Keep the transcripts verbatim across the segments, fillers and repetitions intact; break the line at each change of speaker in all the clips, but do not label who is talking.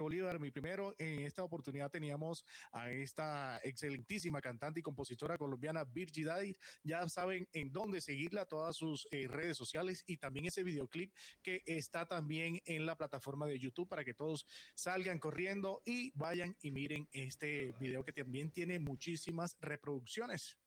Bolívar, mi primero. En esta oportunidad teníamos a esta excelentísima cantante y compositora colombiana Virgie Daddy. Ya saben en dónde seguirla, todas sus eh, redes sociales y también ese videoclip que está también en la plataforma de YouTube para que todos salgan corriendo y vayan y miren este video que también tiene muchísimas reproducciones.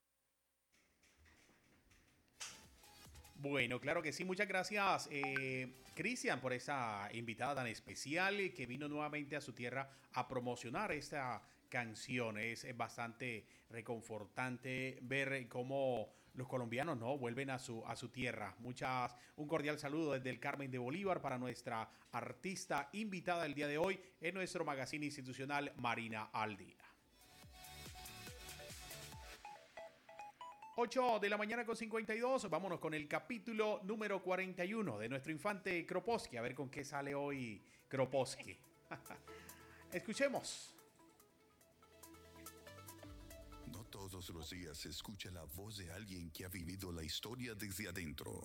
Bueno, claro que sí. Muchas gracias, eh, Cristian, por esa invitada tan especial eh, que vino nuevamente a su tierra a promocionar esta canción. Es, es bastante reconfortante ver cómo los colombianos no vuelven a su, a su tierra. Muchas, un cordial saludo desde el Carmen de Bolívar para nuestra artista invitada el día de hoy en nuestro magazine institucional Marina al Día. ocho de la mañana con cincuenta y dos, vámonos con el capítulo número cuarenta y uno de nuestro infante Kroposki, a ver con qué sale hoy Kroposki. Escuchemos.
No todos los días se escucha la voz de alguien que ha vivido la historia desde adentro.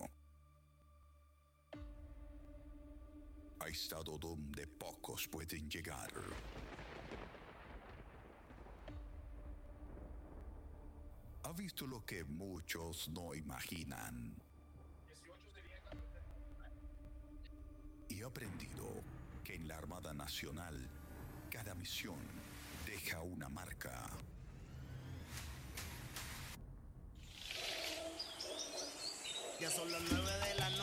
Ha estado donde pocos pueden llegar. Ha visto lo que muchos no imaginan. Y ha aprendido que en la Armada Nacional cada misión deja una marca.
Ya son las nueve de la noche.